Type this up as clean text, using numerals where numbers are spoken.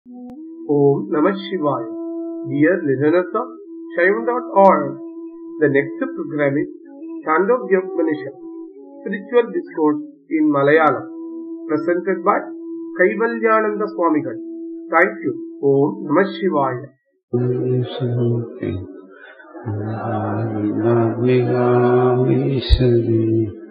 Om Namah Shivaya. Dear listeners of Shaivan.org, the next program is Chandogyopanishad, Spiritual Discourse in Malayalam, presented by Kaivalyananda Swamigal. Thank you. Om Namah Shivaya. Namaste.